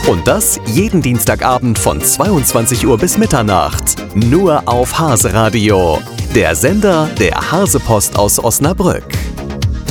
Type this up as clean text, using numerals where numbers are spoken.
Und das jeden Dienstagabend von 22 Uhr bis Mitternacht. Nur auf Hase Radio. Der Sender der Hasepost aus Osnabrück.